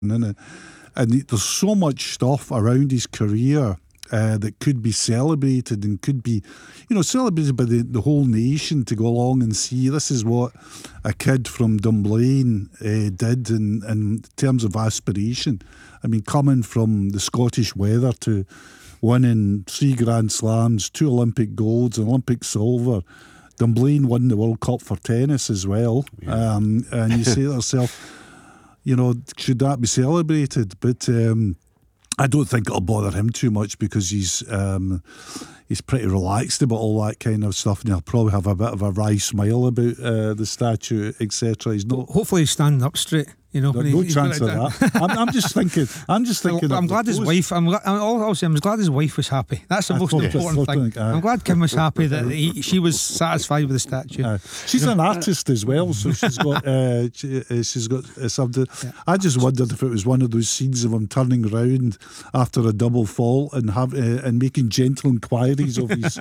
isn't it? And there's so much stuff around his career that could be celebrated and could be, celebrated by the whole nation to go along and see this is what a kid from Dunblane did in terms of aspiration. I mean, coming from the Scottish weather to winning 3 Grand Slams, 2 Olympic golds, an Olympic silver. Dunblane won the World Cup for tennis as well. Yeah. And you say to yourself, should that be celebrated? But I don't think it'll bother him too much because he's pretty relaxed about all that kind of stuff, and he'll probably have a bit of a wry smile about the statue, etc. He's not. Hopefully, he's standing up straight. No chance of that. I'm just thinking. I'm glad his wife. I'm glad his wife was happy. That's the most important thing. I'm glad Kim was happy that she was satisfied with the statue. She's an artist as well, so she's got something. Yeah. I just wondered if it was one of those scenes of him turning around after a double fault and making gentle inquiries of his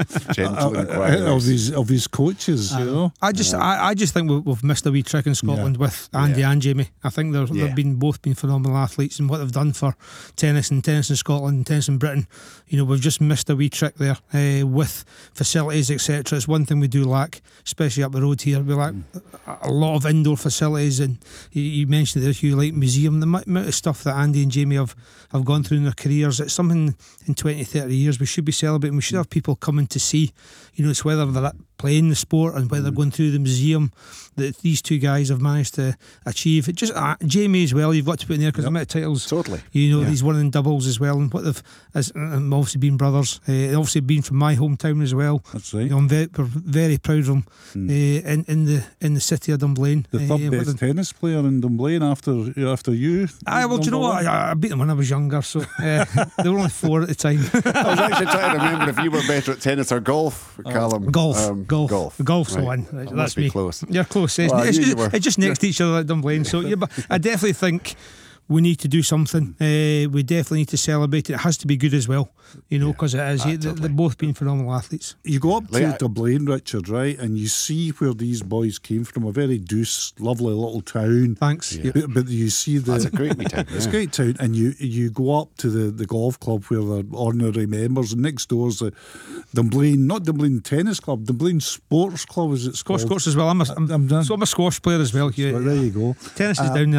of his coaches. I just think we've missed a wee trick in Scotland with Andy and Jamie. I think they've both been phenomenal athletes, and what they've done for tennis in Scotland and tennis in Britain, we've just missed a wee trick there with facilities, etc. It's one thing we do lack, especially up the road here. We lack a lot of indoor facilities, and you mentioned there, Hugh, like museum, the amount of stuff that Andy and Jamie have gone through in their careers. It's something in 20-30 years we should be celebrating. We should have people coming to see, it's whether they're playing the sport and whether they're going through the museum that these two guys have managed to achieve. It just Jamie as well, you've got to put in there because the amount of titles totally he's won in doubles as well, and what they've obviously been brothers, obviously been from my hometown as well. That's right. We're very proud of them in the city of Dunblane. The third best tennis player in Dunblane after you. Well, do you know what? I beat them when I was younger, so they were only 4 at the time. I was actually trying to remember if you were better at tennis or golf, Callum. Golf's the one. That's me. Close. You're close. It's just next to each other at Dunblane. So but I definitely think we need to do something. We definitely need to celebrate it. It has to be good as well, because it is. They've both been phenomenal athletes. You go up to Dunblane, Richard, right, and you see where these boys came from, a very lovely little town. Thanks. Yeah. But you see that's a great wee town. It's a great town, and you go up to the golf club where they're honorary members, and next door's the Dunblane, not Dunblane Tennis Club, Dunblane Sports Club, is it? Squash courts as well. I'm a squash player as well. So there you go. Tennis is down there.